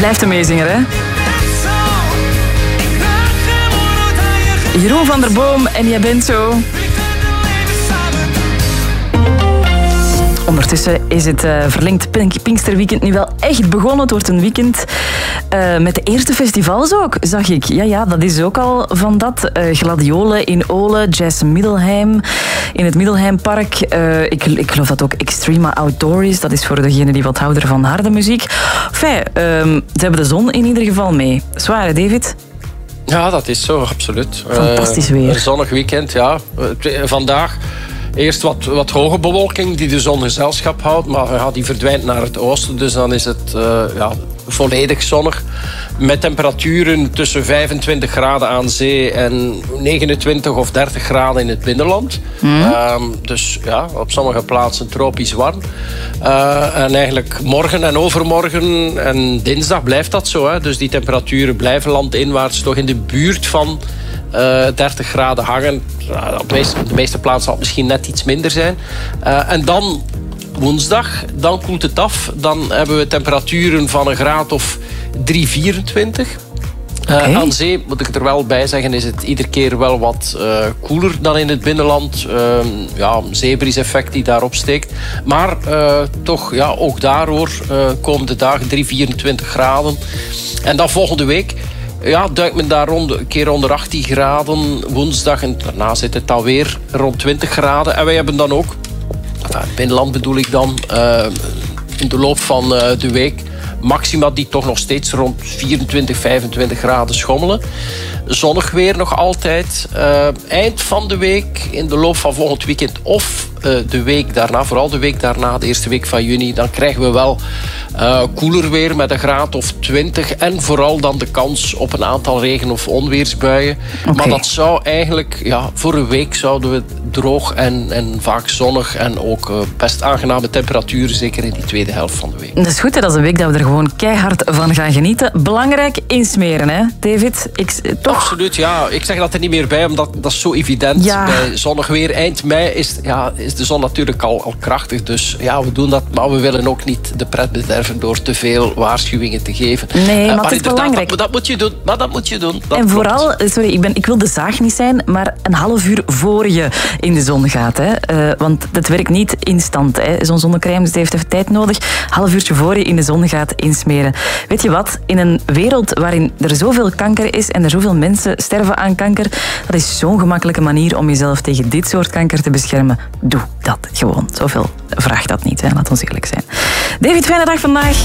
blijft een meezinger, hè? Jeroen van der Boom en Jij bent zo. Ondertussen is het verlengd Pinksterweekend nu wel echt begonnen. Het wordt een weekend met de eerste festivals ook, zag ik. Ja, dat is ook al van dat. Gladiolen in Olen, Jazz Middelheim in het Middelheimpark. Ik geloof dat ook Extrema Outdoor is. Dat is voor degenen die wat houden van harde muziek. Enfin, ze hebben de zon in ieder geval mee. Zwaar, hè, David? Ja, dat is zo, absoluut. Fantastisch weer. Een zonnig weekend, ja. Vandaag eerst wat hoge bewolking die de zon gezelschap houdt, maar die verdwijnt naar het oosten. Dus dan is het volledig zonnig. Met temperaturen tussen 25 graden aan zee en 29 of 30 graden in het binnenland. Dus ja, op sommige plaatsen tropisch warm. En eigenlijk morgen en overmorgen en dinsdag blijft dat zo. Hè. Dus die temperaturen blijven landinwaarts toch in de buurt van 30 graden hangen. Op de meeste plaatsen zal het misschien net iets minder zijn. En dan woensdag, dan koelt het af. Dan hebben we temperaturen van een graad of 3,24. Aan zee, moet ik er wel bij zeggen, is het iedere keer wel wat koeler dan in het binnenland. Een zeebries-effect die daarop steekt. Maar toch, ja, ook daar hoor, komende dagen 3,24 graden. En dan volgende week duikt men daar een keer onder 18 graden woensdag. En daarna zit het dan weer rond 20 graden. En wij hebben dan ook, het binnenland bedoel ik dan, in de loop van de week maxima die toch nog steeds rond 24, 25 graden schommelen. Zonnig weer nog altijd. Eind van de week, in de loop van volgend weekend of de week daarna, vooral de week daarna, de eerste week van juni, dan krijgen we wel koeler weer met een graad of 20. En vooral dan de kans op een aantal regen- of onweersbuien. Okay. Maar dat zou eigenlijk, voor een week zouden we droog en vaak zonnig en ook best aangename temperaturen, zeker in die tweede helft van de week. Dat is goed, hè? Dat is een week dat we er gewoon keihard van gaan genieten. Belangrijk, insmeren, hè, David? Toch? Absoluut, ja. Ik zeg dat er niet meer bij, omdat dat is zo evident. Ja. Bij zonnig weer eind mei is de zon natuurlijk al krachtig. Dus ja, we doen dat, maar we willen ook niet de pret bederven door te veel waarschuwingen te geven. Nee, maar het is belangrijk. Dat moet je doen. Dat moet je doen. Dat en vooral, ik wil de zaag niet zijn, maar een half uur voor je in de zon gaat. Hè. Want dat werkt niet instant. Zo'n zonnecrème, dus het heeft even tijd nodig. Half uurtje voor je in de zon gaat insmeren. Weet je wat? In een wereld waarin er zoveel kanker is en er zoveel mensen sterven aan kanker, dat is zo'n gemakkelijke manier om jezelf tegen dit soort kanker te beschermen. Doe dat gewoon. Zoveel vraagt dat niet, hè. Laat ons eerlijk zijn. David, fijne dag vandaag.